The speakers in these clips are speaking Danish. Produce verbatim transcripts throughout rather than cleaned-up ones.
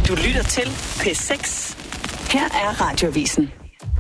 Du lytter til P seks. Her er Radioavisen.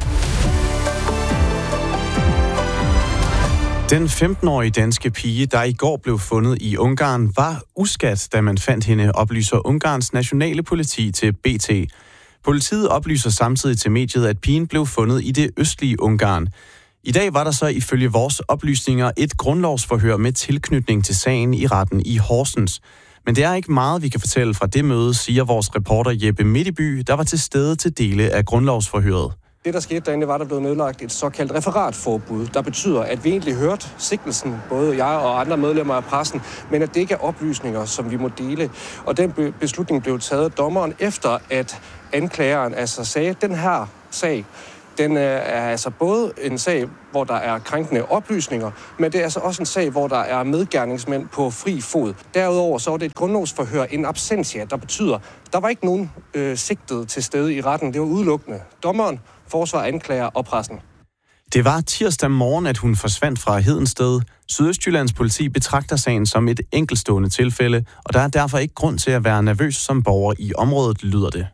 Den femten-årige danske pige, der i går blev fundet i Ungarn, var uskat, da man fandt hende, oplyser Ungarns nationale politi til B T. Politiet oplyser samtidig til mediet, at pigen blev fundet i det østlige Ungarn. I dag var der så ifølge vores oplysninger et grundlovsforhør med tilknytning til sagen i retten i Horsens. Men det er ikke meget, vi kan fortælle fra det møde, siger vores reporter Jeppe Midtby, der var til stede til dele af grundlovsforhøret. Det, der skete derinde, var, der blev nedlagt et såkaldt referatforbud, der betyder, at vi egentlig hørte sigtelsen, både jeg og andre medlemmer af pressen, men at det ikke er oplysninger, som vi må dele. Og den beslutning blev taget af dommeren efter, at anklageren altså sagde, at den her sag, den er altså både en sag, hvor der er krænkende oplysninger, men det er altså også en sag, hvor der er medgerningsmænd på fri fod. Derudover så var det et grundlovsforhør in absentia, der betyder, der var ikke nogen øh, sigtet til stede i retten. Det var udelukkende dommeren, forsvar, anklager og pressen. Det var tirsdag morgen, at hun forsvandt fra Hedensted. Sydøstjyllands politi betragter sagen som et enkeltstående tilfælde, og der er derfor ikke grund til at være nervøs som borger i området, lyder det.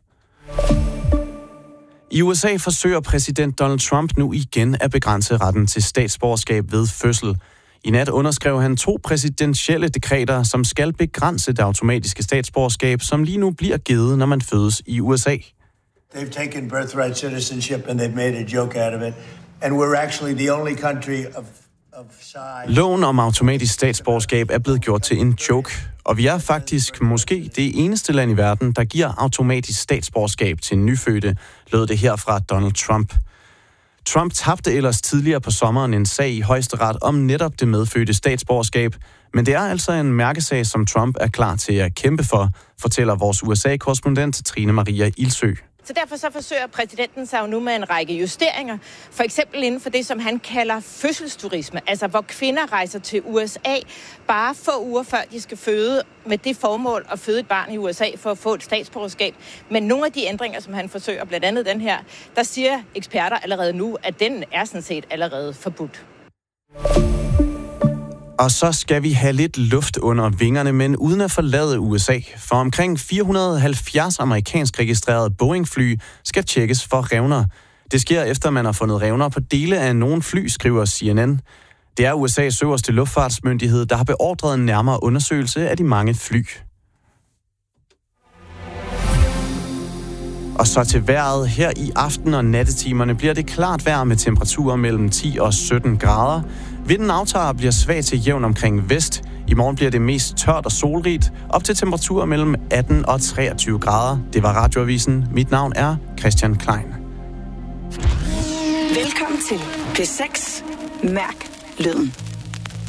I U S A forsøger præsident Donald Trump nu igen at begrænse retten til statsborgerskab ved fødsel. I nat underskrev han to præsidentielle dekreter, som skal begrænse det automatiske statsborgerskab, som lige nu bliver givet, når man fødes i U S A. They've taken birthright citizenship and they've made a joke out of it. And we're actually the only country of, of size. Loven om automatisk statsborgerskab er blevet gjort til en joke, og vi er faktisk måske det eneste land i verden, der giver automatisk statsborgerskab til nyfødte, lød det her fra Donald Trump. Trump tabte ellers tidligere på sommeren en sag i højesteret om netop det medfødte statsborgerskab, men det er altså en mærkesag, som Trump er klar til at kæmpe for, fortæller vores U S A-korrespondent Trine Maria Ildsø. Så derfor så forsøger præsidenten sig jo nu med en række justeringer, for eksempel inden for det, som han kalder fødselsturisme, altså hvor kvinder rejser til U S A bare få uger før de skal føde, med det formål at føde et barn i U S A for at få et statsborgerskab. Men nogle af de ændringer, som han forsøger, blandt andet den her, der siger eksperter allerede nu, at den er sådan set allerede forbudt. Og så skal vi have lidt luft under vingerne, men uden at forlade U S A. For omkring fire hundrede og halvfjerds amerikansk registrerede Boeing-fly skal tjekkes for revner. Det sker efter, man har fundet revner på dele af nogle fly, skriver C N N. Det er U S A's øverste luftfartsmyndighed, der har beordret en nærmere undersøgelse af de mange fly. Og så til vejret. Her i aften- og nattetimerne bliver det klart vejr med temperaturer mellem ti og sytten grader. Vinden aftager og bliver svag til jævn omkring vest. I morgen bliver det mest tørt og solrigt, op til temperaturer mellem atten og treogtyve grader. Det var Radioavisen. Mit navn er Christian Klein. Velkommen til P seks. Mærk lyden.